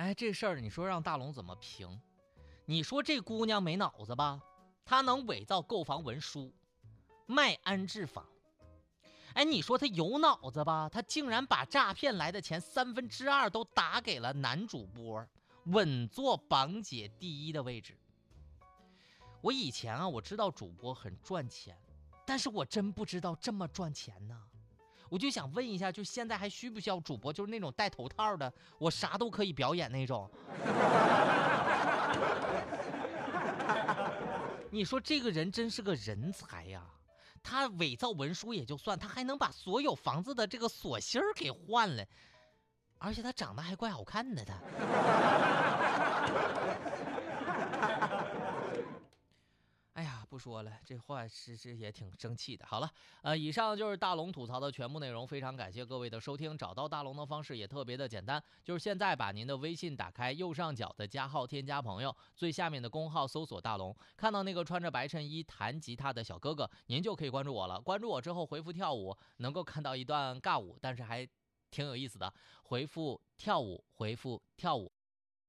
哎，这事儿你说让大龙怎么评？你说这姑娘没脑子吧？她能伪造购房文书，卖安置房。哎，你说她有脑子吧？她竟然把诈骗来的钱2/3都打给了男主播，稳坐榜姐第一的位置。我以前啊，我知道主播很赚钱，但是我真不知道这么赚钱呢。我就想问一下，就现在还需不需要主播？就是那种戴头套的，我啥都可以表演那种。你说这个人真是个人才呀！他伪造文书也就算，他还能把所有房子的这个锁芯儿给换了，而且他长得还怪好看的他。哎呀，不说了，这话是也挺生气的。好了，以上就是大龙吐槽的全部内容，非常感谢各位的收听。找到大龙的方式也特别的简单，就是现在把您的微信打开，右上角的加号添加朋友，最下面的公号搜索大龙，看到那个穿着白衬衣弹吉他的小哥哥，您就可以关注我了。关注我之后回复跳舞，能够看到一段尬舞，但是还挺有意思的。回复跳舞，回复跳舞。